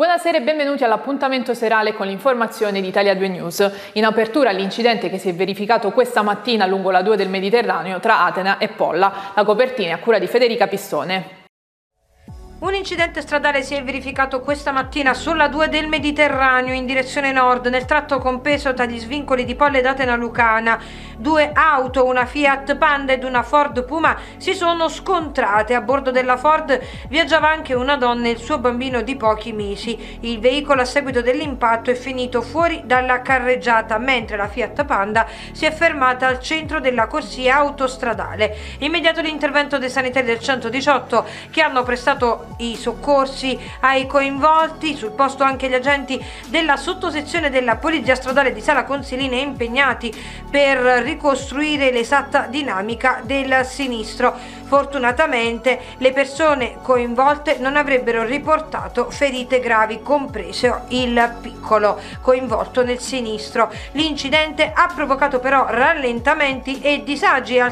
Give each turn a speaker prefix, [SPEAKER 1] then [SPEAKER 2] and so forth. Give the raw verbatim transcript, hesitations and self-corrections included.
[SPEAKER 1] Buonasera e benvenuti all'appuntamento serale con l'informazione di Italia due News. In apertura l'incidente che si è verificato questa mattina lungo la due del Mediterraneo tra Atena e Polla. La copertina è a cura di Federica Pistone.
[SPEAKER 2] Un incidente stradale si è verificato questa mattina sulla due del Mediterraneo in direzione nord, nel tratto compreso tra gli svincoli di Polla ed Atena Lucana. Due auto, una Fiat Panda ed una Ford Puma, si sono scontrate. A bordo della Ford viaggiava anche una donna e il suo bambino di pochi mesi. Il veicolo a seguito dell'impatto è finito fuori dalla carreggiata, mentre la Fiat Panda si è fermata al centro della corsia autostradale. Immediato l'intervento dei sanitari del centodiciotto che hanno prestato i soccorsi ai coinvolti. Sul posto anche gli agenti della sottosezione della Polizia Stradale di Sala Consilina impegnati per ricostruire l'esatta dinamica del sinistro. Fortunatamente le persone coinvolte non avrebbero riportato ferite gravi, compreso il piccolo coinvolto nel sinistro. L'incidente ha provocato però rallentamenti e disagi al